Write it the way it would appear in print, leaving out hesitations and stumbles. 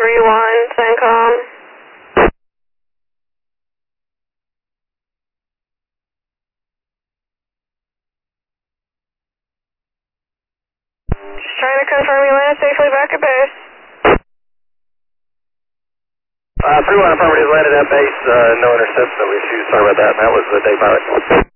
CENTCOM. Just trying to confirm you landed safely back at base. 3-1 affirmative, landed at base, no intercepts, no issues. Sorry about that, Matt was the day pilot.